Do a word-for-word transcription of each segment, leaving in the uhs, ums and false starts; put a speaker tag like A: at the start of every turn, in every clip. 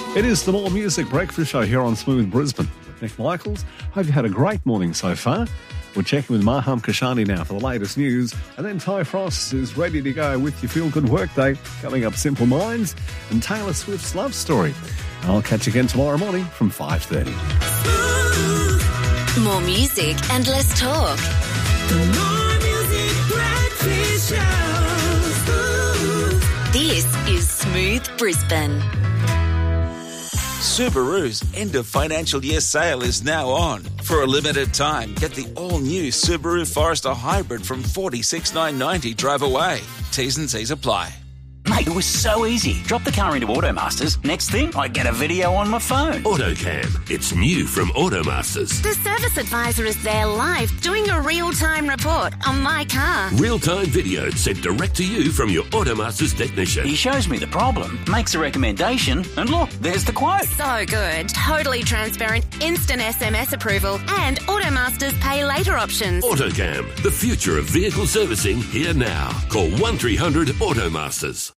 A: It is the More Music Breakfast Show here on Smooth Brisbane with Nick Michaels. Hope you had a great morning so far. We're checking with Maham Kashani now for the latest news. And then Ty Frost is ready to go with your feel-good workday. Coming up, Simple Minds and Taylor Swift's love story. I'll catch you again tomorrow morning from five thirty.
B: More music and less talk. The More Music Breakfast Show. This is Smooth Brisbane.
C: Subaru's end of financial year sale is now on. For a limited time, get the all-new Subaru Forester Hybrid from forty-six thousand nine hundred ninety drive away. T's and C's apply.
D: Mate, it was so easy. Drop the car into Automasters. Next thing, I get a video on my phone.
E: AutoCam. It's new from Automasters.
F: The service advisor is there live doing a real-time report on my car.
E: Real-time video sent direct to you from your Automasters technician.
D: He shows me the problem, makes a recommendation, and look, there's the quote.
F: So good. Totally transparent, instant S M S approval, and Automasters pay later options.
E: AutoCam. The future of vehicle servicing here now. Call one three hundred Automasters.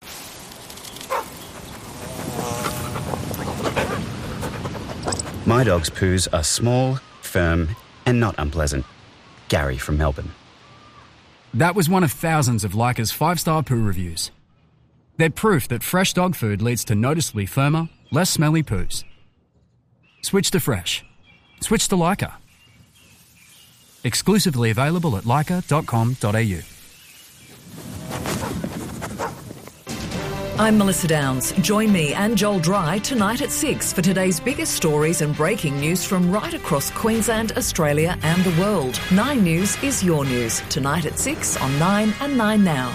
G: My dog's poos are small, firm, and not unpleasant. Gary from Melbourne.
H: That was one of thousands of Leica's five-star poo reviews. They're proof that fresh dog food leads to noticeably firmer, less smelly poos. Switch to fresh. Switch to Leica. Exclusively available at leica dot com dot a u.
I: I'm Melissa Downs. Join me and Joel Dry tonight at six for today's biggest stories and breaking news from right across Queensland, Australia and the world. Nine News is your news. Tonight at six on Nine and Nine Now.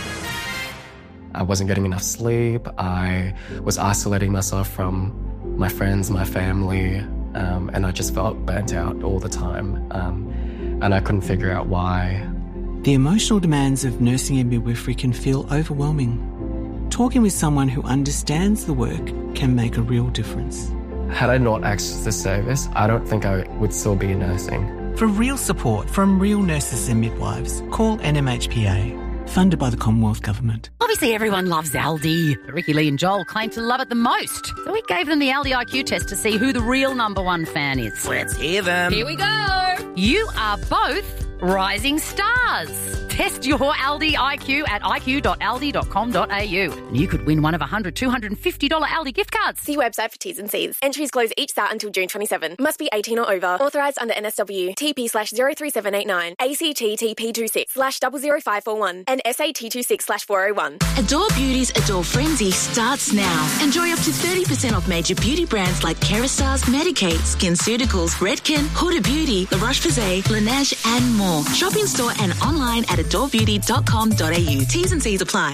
J: I wasn't getting enough sleep. I was isolating myself from my friends, my family, um, and I just felt burnt out all the time. Um, and I couldn't figure out why.
K: The emotional demands of nursing and midwifery can feel overwhelming. Talking with someone who understands the work can make a real difference.
J: Had I not accessed this service, I don't think I would still be nursing.
K: For real support from real nurses and midwives, call N M H P A, funded by the Commonwealth Government.
L: Obviously everyone loves Aldi, but Ricky Lee and Joel claim to love it the most. So we gave them the Aldi I Q test to see who the real number one fan is.
M: Let's hear them.
L: Here we go. You are both rising stars. Test your Aldi I Q at i q dot aldi dot com dot a u. And you could win one of one hundred, two hundred fifty dollars Aldi gift cards.
N: See website for T's and C's. Entries close each start until June twenty-seventh. Must be eighteen or over. Authorised under N S W. T P slash zero three seven eight nine. A C T T P two six slash zero zero five four one. And S A T two six slash four oh one.
B: Adore Beauty's Adore Frenzy starts now. Enjoy up to thirty percent off major beauty brands like Kerastars, Medik8, SkinCeuticals, Redken, Huda Beauty, La Roche-Posay, Laneige and more. Shop in store and online at adore beauty dot com dot a u. T's and C's apply.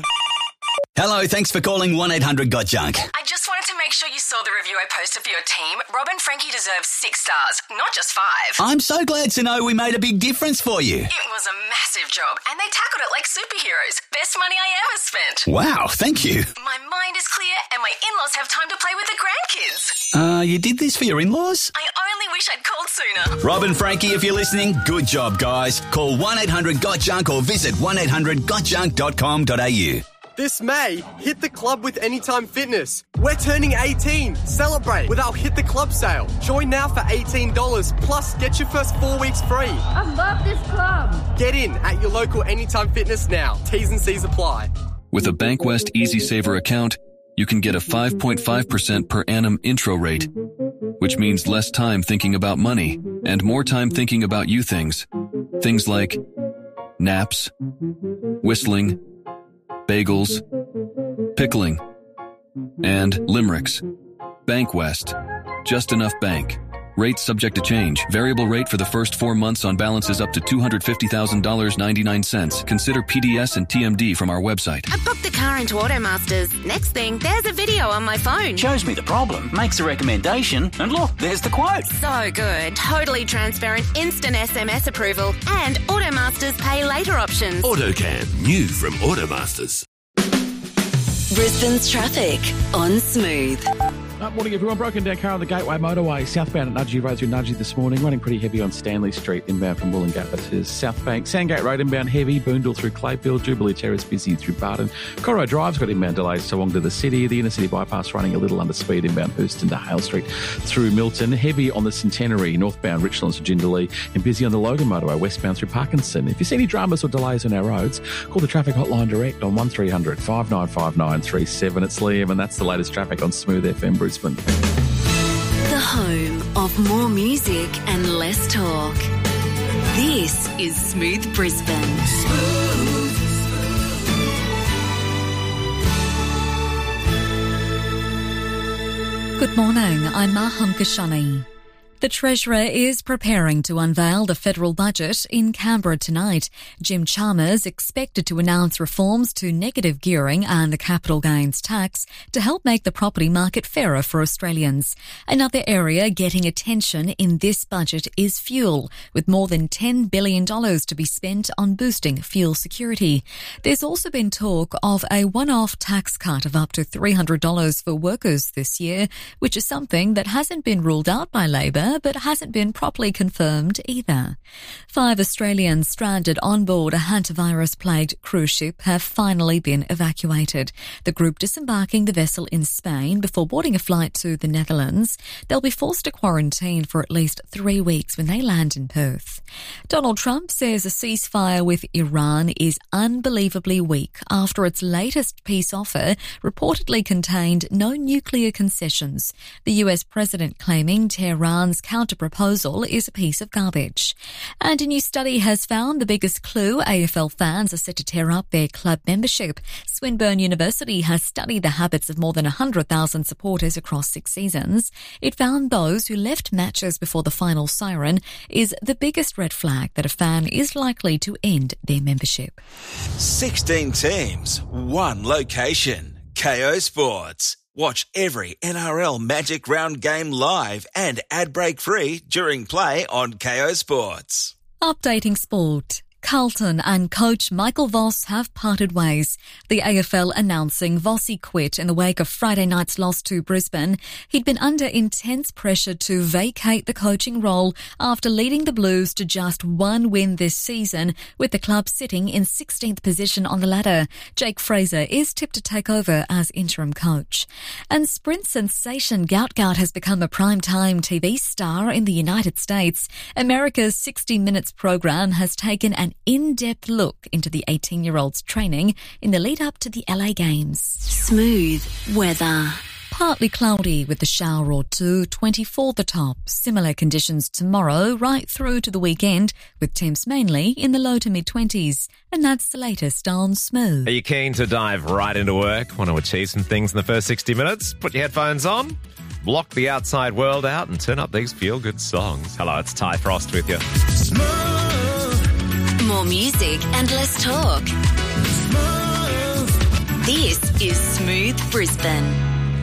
O: Hello, thanks for calling one eight hundred got junk.
P: I just wanted to make sure you saw the review I posted for your team. Rob and Frankie deserve six stars, not just five.
O: I'm so glad to know we made a big difference for you.
P: It was a massive job, and they tackled it like superheroes. Best money I ever spent.
O: Wow, thank you.
P: My mind is clear, and my in-laws have time to play with the grandkids.
O: Uh, you did this for your in-laws?
P: I only wish I'd called sooner.
O: Rob and Frankie, if you're listening, good job, guys. Call one eight hundred got junk or visit one eight hundred got junk dot com dot a u.
Q: This May, hit the club with Anytime Fitness. We're turning eighteen. Celebrate with our Hit the Club sale. Join now for eighteen dollars, plus get your first four weeks free.
R: I love this club.
Q: Get in at your local Anytime Fitness now. T's and C's apply.
S: With a Bankwest Easy Saver account, you can get a five point five percent per annum intro rate, which means less time thinking about money and more time thinking about you things. Things like naps, whistling, bagels, pickling, and limericks. Bankwest. Just enough bank. Rates subject to change. Variable rate for the first four months on balances up to two hundred fifty thousand dollars and ninety-nine cents. Consider P D S and T M D from our website.
F: I booked the car into Automasters. Next thing, there's a video on my phone.
D: Shows me the problem, makes a recommendation, and look, there's the quote.
F: So good. Totally transparent, instant S M S approval, and Automasters pay later options.
E: AutoCam. New from Automasters.
B: Brisbane's traffic on Smooth.
M: Uh, morning, everyone. Broken down car on the Gateway Motorway, southbound at Nudgee Road through Nudgee this morning, running pretty heavy on Stanley Street, inbound from Wollongabba to South Bank. Sandgate Road inbound heavy, Boondall through Clayfield, Jubilee Terrace busy through Barton. Corro Drive's got inbound delays Toowong to the city. The inner city bypass running a little under speed, inbound Houston to Hale Street through Milton. Heavy on the Centenary, northbound Richlands to Jindalee, and busy on the Logan Motorway, westbound through Parkinson. If you see any dramas or delays on our roads, call the traffic hotline direct on one three hundred five nine five nine three seven. It's Liam, and that's the latest traffic on Smooth F M Brisbane.
B: The home of more music and less talk. This is Smooth Brisbane. Smooth.
T: Good morning, I'm Maham Kashani. The Treasurer is preparing to unveil the federal budget in Canberra tonight. Jim Chalmers expected to announce reforms to negative gearing and the capital gains tax to help make the property market fairer for Australians. Another area getting attention in this budget is fuel, with more than ten billion dollars to be spent on boosting fuel security. There's also been talk of a one-off tax cut of up to three hundred dollars for workers this year, which is something that hasn't been ruled out by Labor, but hasn't been properly confirmed either. Five Australians stranded on board a hantavirus-plagued cruise ship have finally been evacuated. The group disembarking the vessel in Spain before boarding a flight to the Netherlands. They'll be forced to quarantine for at least three weeks when they land in Perth. Donald Trump says a ceasefire with Iran is unbelievably weak after its latest peace offer reportedly contained no nuclear concessions. The U S president claiming Tehran's counter-proposal is a piece of garbage. And a new study has found the biggest clue A F L fans are set to tear up their club membership. Swinburne University has studied the habits of more than one hundred thousand supporters across six seasons. It found those who left matches before the final siren is the biggest red flag that a fan is likely to end their membership.
C: sixteen teams, one location. K O Sports. Watch every N R L Magic Round game live and ad break free during play on K O Sports.
T: Updating sport. Carlton and coach Michael Voss have parted ways. The A F L announcing Vossi quit in the wake of Friday night's loss to Brisbane. He'd been under intense pressure to vacate the coaching role after leading the Blues to just one win this season, with the club sitting in sixteenth position on the ladder. Jake Fraser is tipped to take over as interim coach. And sprint sensation Gout Gout has become a prime-time T V star in the United States. America's sixty minutes program has taken an in-depth look into the eighteen-year-old's training in the lead-up to the L A Games.
B: Smooth weather.
T: Partly cloudy with a shower or two, twenty-four the top. Similar conditions tomorrow right through to the weekend, with temps mainly in the low to mid-twenties. And that's the latest on Smooth.
U: Are you keen to dive right into work? Want to achieve some things in the first sixty minutes? Put your headphones on, block the outside world out, and turn up these feel-good songs. Hello, it's Ty Frost with you.
B: Smooth. More music and less talk. Smooth. This is Smooth Brisbane.